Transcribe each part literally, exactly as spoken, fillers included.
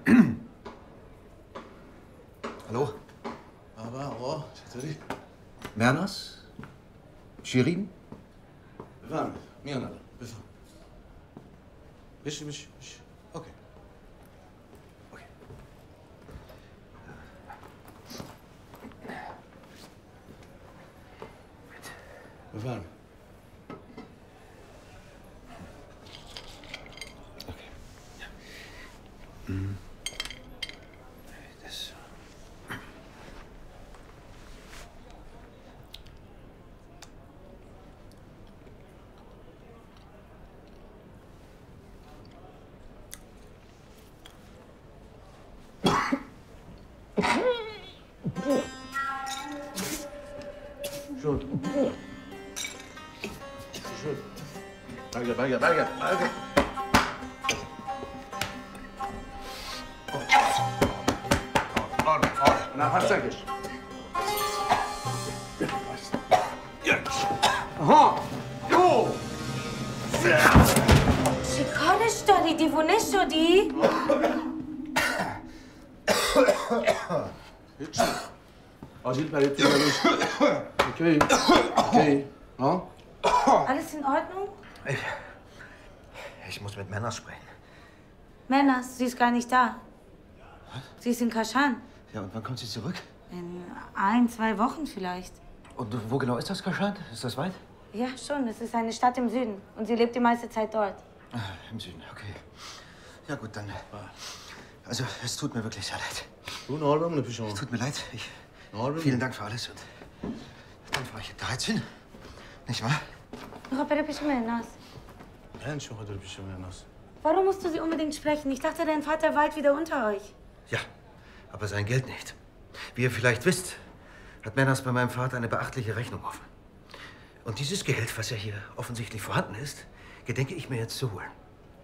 الو بابا آقا چطوری؟ مرناز شیرین بفهمید میان الان بفهم بشی بشی بشی اوکی اوکی بفهمید Mm. Das. شد شد برگرد برگرد برگرد برگرد نفس نکش آها دو چی کارش داری؟ دیوونه شدی؟ هیچی آجیل برای تو روش اوکی اوکی ها Alles in Ordnung? Ich, ich muss mit Männern sprechen. Männers, sie ist gar nicht da. Sie ist in Kashan. Ja, und wann kommt sie zurück? In ein, zwei Wochen vielleicht. Und wo genau ist das, Kashan? Ist das weit? Ja, schon. Es ist eine Stadt im Süden. Und sie lebt die meiste Zeit dort. Ah, im Süden, okay. Ja gut, dann. Also, es tut mir wirklich sehr leid. Es tut mir leid. Ich, vielen Dank für alles. Und dann fahre ich da jetzt hin. Nicht wahr? Warum musst du sie unbedingt sprechen? Ich dachte, dein Vater weilt wieder unter euch. Ja, aber sein Geld nicht. Wie ihr vielleicht wisst, hat Männers bei meinem Vater eine beachtliche Rechnung offen. Und dieses Geld, was ja hier offensichtlich vorhanden ist, gedenke ich mir jetzt zu holen.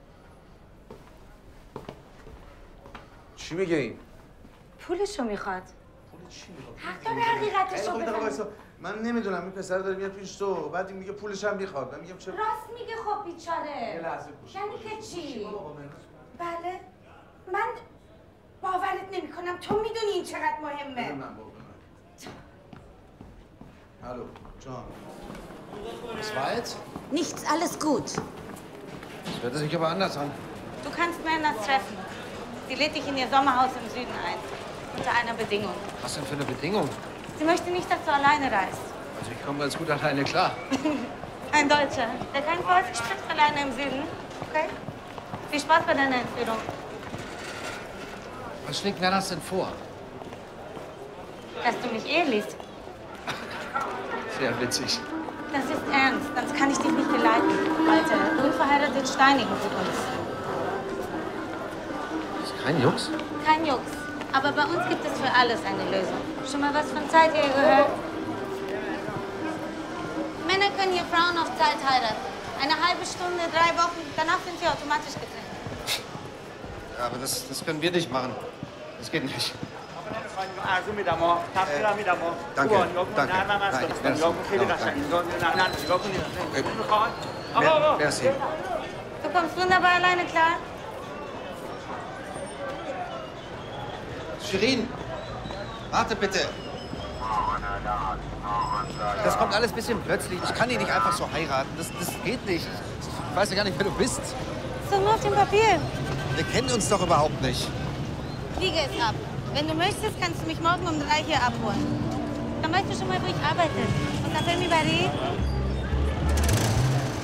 چی میگه این؟ پولشو میخواد. پول چی میخواد؟ حق داره حقیقتشو بگه. من نمیدونم این پسر داره میاد پیش تو بعد این میگه پولش هم میخواد من میگم چه راست میگه خب بیچاره. یه لحظه گوش یعنی که چی؟ بله من باورت نمیکنم تو میدونی این چقدر مهمه. من بابا Hallo, John. Was war jetzt? Nichts, alles gut. Das hört sich aber anders an. Du kannst Männers treffen. Sie lädt dich in ihr Sommerhaus im Süden ein. Unter einer Bedingung. Was denn für eine Bedingung? Sie möchte nicht, dass du alleine reist. Also ich komme ganz gut alleine klar. Ein Deutscher, der kein Polnisch spricht, alleine im Süden. Okay? Viel Spaß bei deiner Entführung. Was schlägt Männers denn vor? Dass du mich ehelich. Sehr witzig. Das ist ernst, sonst kann ich dich nicht geleiten. Alter, unverheiratet steinigen sie uns. Das ist kein Jux? Kein Jux. Aber bei uns gibt es für alles eine Lösung. Schon mal was von Zeitehe gehört? Männer können hier Frauen auf Zeit heiraten. Eine halbe Stunde, drei Wochen, danach sind sie automatisch getrennt. Ja, aber das, das können wir nicht machen. Das geht nicht. عرض میدم ها تفسیرم میدم ها Danke, danke. نرمم است Nein, نگاه کن خیلی merci. قشنگه نه نه نگاه کن میخواد Mer- آقا Merci. Du kommst wunderbar alleine klar? Shirin, warte bitte. Das kommt alles ein bisschen plötzlich. Ich kann ihn nicht einfach so heiraten. Das, das geht nicht. Ich weiß ja gar nicht, wer du bist. Ist doch nur auf dem Papier. Wir kennen uns doch überhaupt nicht. Fliege es ab. Wenn du möchtest, kannst du mich morgen um drei hier abholen. Dann weißt du schon mal, wo ich arbeite. Und dann Film über